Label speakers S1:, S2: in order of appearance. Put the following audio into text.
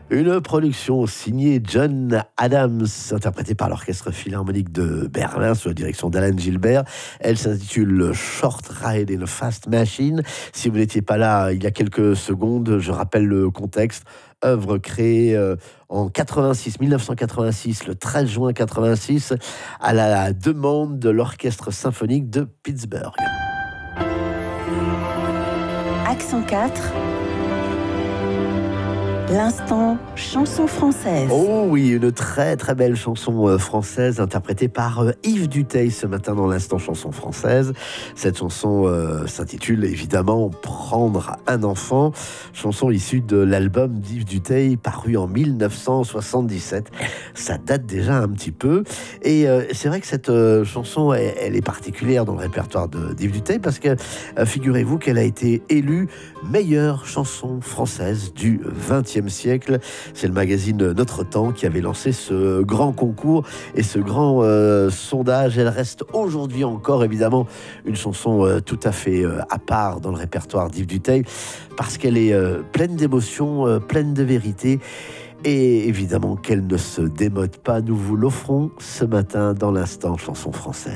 S1: Une production signée John Adams, interprétée par l'Orchestre Philharmonique de Berlin sous la direction d'Alan Gilbert. Elle s'intitule Short Ride in a Fast Machine. Si vous n'étiez pas là il y a quelques secondes, je rappelle le contexte. Œuvre créée en 1986, le 13 juin 86, à la demande de l'Orchestre Symphonique de Pittsburgh.
S2: Accent 4. L'instant chanson française.
S1: Oh oui, une très très belle chanson française interprétée par Yves Duteil ce matin dans l'instant chanson française. Cette chanson s'intitule évidemment Prendre un enfant, chanson issue de l'album d'Yves Duteil paru en 1977. Ça date déjà un petit peu et c'est vrai que cette chanson elle est particulière dans le répertoire d'Yves Duteil parce que figurez-vous qu'elle a été élue meilleure chanson française du XXe siècle. C'est le magazine Notre Temps qui avait lancé ce grand concours et ce grand sondage. Elle reste aujourd'hui encore évidemment une chanson tout à fait à part dans le répertoire d'Yves Duteil parce qu'elle est pleine d'émotions, pleine de vérité et évidemment qu'elle ne se démode pas. Nous vous l'offrons ce matin dans l'instant chanson française.